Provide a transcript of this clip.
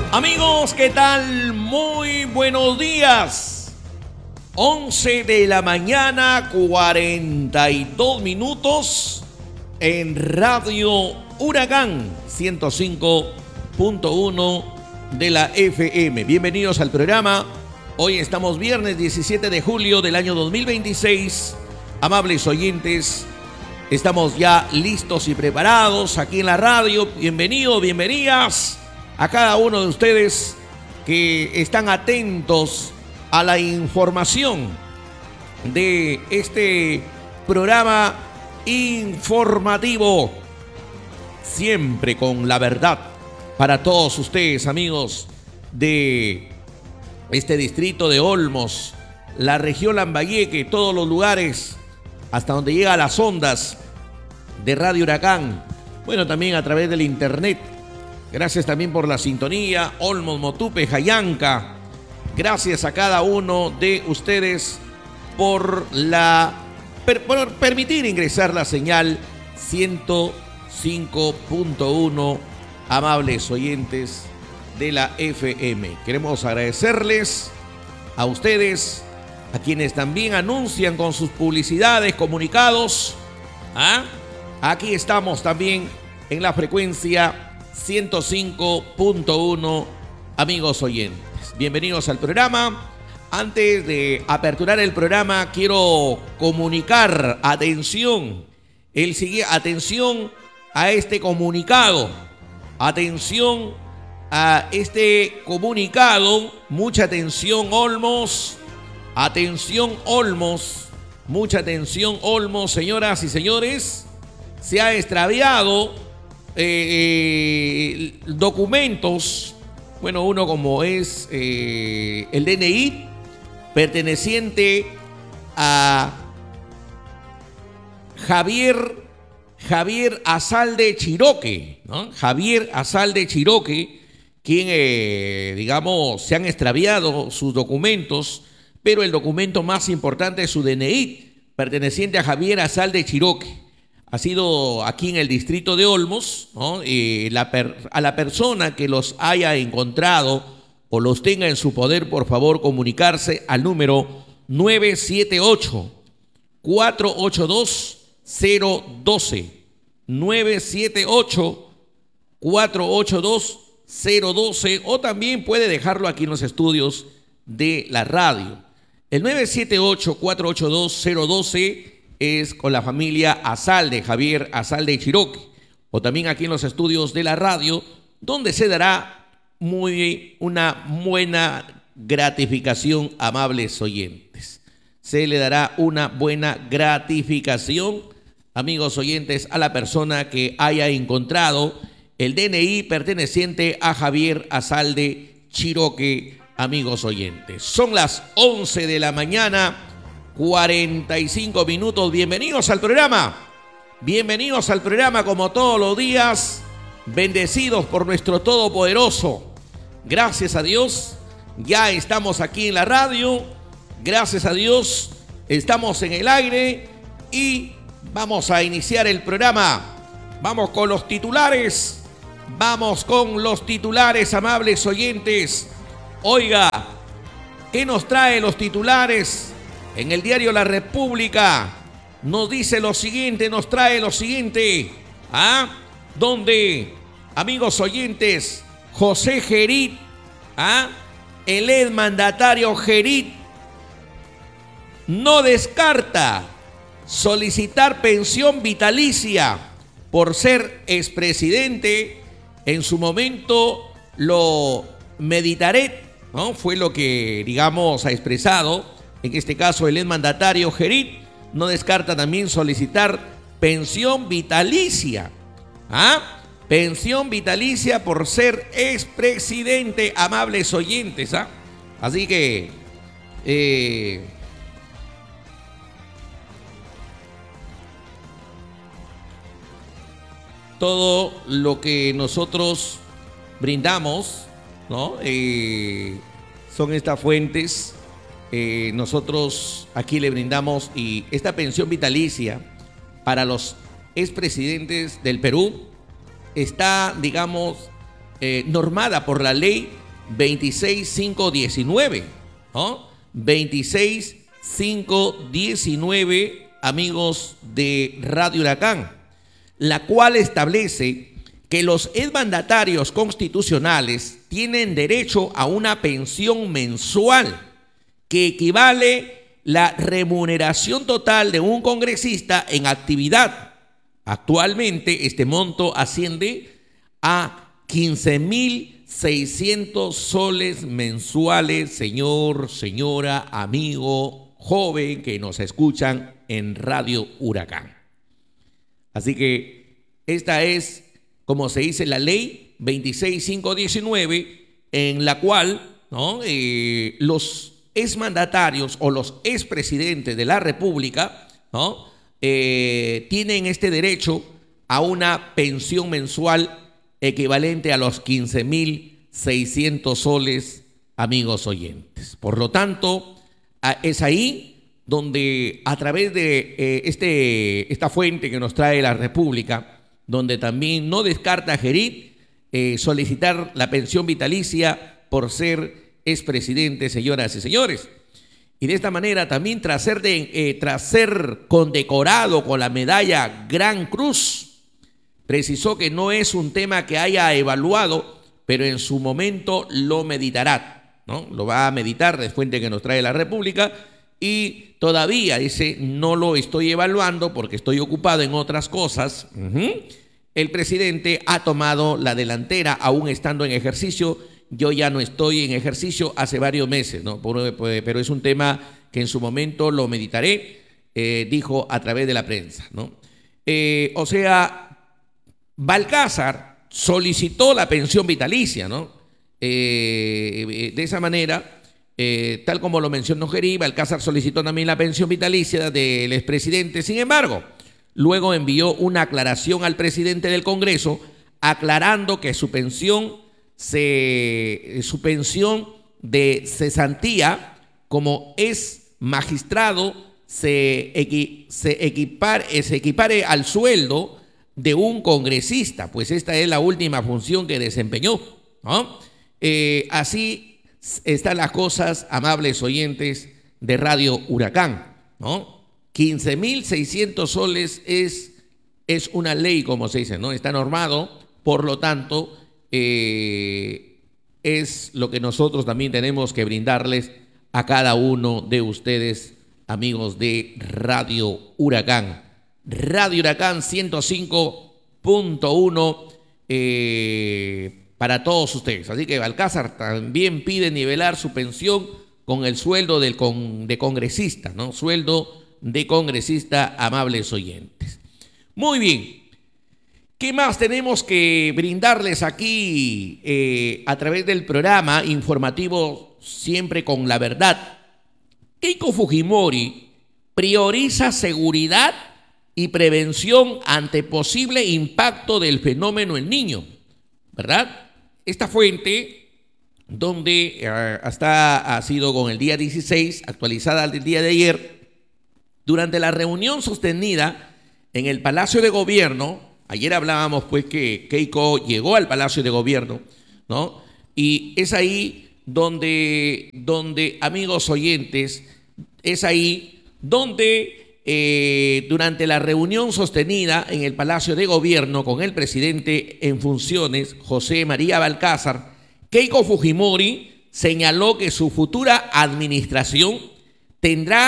Amigos, ¿qué tal? Muy buenos días. 11 de la mañana, 42 minutos en Radio Huracán 105.1 de la FM. Bienvenidos al programa. Hoy estamos viernes 17 de julio del año 2026. Amables oyentes, estamos ya listos y preparados aquí en la radio. Bienvenidos, bienvenidas a cada uno de ustedes que están atentos a la información de este programa informativo, siempre con la verdad para todos ustedes, amigos de este distrito de Olmos, la región Lambayeque, todos los lugares hasta donde llega las ondas de Radio Huracán. Bueno, también a través del internet. Gracias también por la sintonía, Olmos, Motupe, Jayanca. Gracias a cada uno de ustedes por permitir ingresar la señal 105.1, amables oyentes de la FM. Queremos agradecerles a ustedes, a quienes también anuncian con sus publicidades, comunicados. Aquí estamos también en la frecuencia 105.1, amigos oyentes. Bienvenidos al programa. Antes de aperturar el programa, quiero comunicar, atención a este comunicado. Atención a este comunicado. Mucha atención, Olmos. Atención, Olmos. Mucha atención, Olmos, señoras y señores. Se ha extraviado documentos, bueno, uno como es el DNI perteneciente a Javier Azalde Chiroque, ¿no? Javier Azalde Chiroque, quien, digamos, se han extraviado sus documentos, pero el documento más importante es su DNI, perteneciente a Javier Azalde Chiroque. Ha sido aquí en el distrito de Olmos, ¿no? A la persona que los haya encontrado o los tenga en su poder, por favor, comunicarse al número 978-482-012. 978-482-012, o también puede dejarlo aquí en los estudios de la radio. El 978-482-012 es con la familia Azalde, Javier Azalde Chiroque, o también aquí en los estudios de la radio, donde se dará una buena gratificación, amables oyentes. Se le dará una buena gratificación, amigos oyentes, a la persona que haya encontrado el DNI perteneciente a Javier Azalde Chiroque, amigos oyentes. Son las 11 de la mañana, 45 minutos. Bienvenidos al programa. Bienvenidos al programa como todos los días. Bendecidos por nuestro Todopoderoso. Gracias a Dios, ya estamos aquí en la radio. Gracias a Dios, estamos en el aire y vamos a iniciar el programa. Vamos con los titulares. Vamos con los titulares, amables oyentes. Oiga, ¿qué nos trae los titulares? En el diario La República nos dice lo siguiente, nos trae lo siguiente, donde, amigos oyentes, José Gerit, el exmandatario Gerit, no descarta solicitar pensión vitalicia por ser expresidente. En su momento lo meditaré, ¿no? Fue lo que, digamos, ha expresado. En este caso, el exmandatario Gerit no descarta también solicitar pensión vitalicia. Pensión vitalicia por ser expresidente, amables oyentes. Así que todo lo que nosotros brindamos, ¿no? Son estas fuentes. Nosotros aquí le brindamos, y esta pensión vitalicia para los expresidentes del Perú está, digamos, normada por la ley 26519, ¿no? 26519, amigos de Radio Huracán, la cual establece que los exmandatarios constitucionales tienen derecho a una pensión mensual que equivale la remuneración total de un congresista en actividad. Actualmente este monto asciende a 15.600 soles mensuales, señor, señora, amigo, joven que nos escuchan en Radio Huracán. Así que esta es, como se dice, la ley 26519, en la cual, ¿no?, los exmandatarios o los expresidentes de la República, ¿no?, tienen este derecho a una pensión mensual equivalente a los 15.600 soles, amigos oyentes. Por lo tanto, es ahí donde, a través de esta fuente que nos trae la República, donde también no descarta Gerit solicitar la pensión vitalicia por ser expresidente, señoras y señores. Y de esta manera también, tras ser condecorado con la medalla Gran Cruz, precisó que no es un tema que haya evaluado, pero en su momento lo meditará, ¿no? Lo va a meditar, de fuente que nos trae la República, y todavía dice, no lo estoy evaluando porque estoy ocupado en otras cosas. El presidente ha tomado la delantera aún estando en ejercicio. Yo ya no estoy en ejercicio hace varios meses, ¿no? Pero es un tema que en su momento lo meditaré, dijo a través de la prensa, ¿no? O sea, Balcázar solicitó la pensión vitalicia, ¿no? De esa manera, tal como lo mencionó Gerit, Balcázar solicitó también la pensión vitalicia del expresidente. Sin embargo, luego envió una aclaración al presidente del Congreso aclarando que su pensión de cesantía como es magistrado se equipare al sueldo de un congresista, pues esta es la última función que desempeñó, ¿no? Así están las cosas, amables oyentes de Radio Huracán, ¿no? 15.600 soles es una ley, como se dice, ¿no? Está normado, por lo tanto, es lo que nosotros también tenemos que brindarles a cada uno de ustedes, amigos de Radio Huracán. Radio Huracán 105.1 para todos ustedes. Así que Balcázar también pide nivelar su pensión con el sueldo de congresista, ¿no? Sueldo de congresista, amables oyentes. Muy bien. ¿Qué más tenemos que brindarles aquí a través del programa informativo Siempre con la Verdad? Keiko Fujimori prioriza seguridad y prevención ante posible impacto del fenómeno El Niño, ¿verdad? Esta fuente, donde ha sido con el día 16, actualizada del día de ayer, durante la reunión sostenida en el Palacio de Gobierno. Ayer hablábamos pues que Keiko llegó al Palacio de Gobierno, ¿no? Y es ahí donde amigos oyentes, es ahí donde durante la reunión sostenida en el Palacio de Gobierno con el presidente en funciones, José María Balcázar, Keiko Fujimori señaló que su futura administración tendrá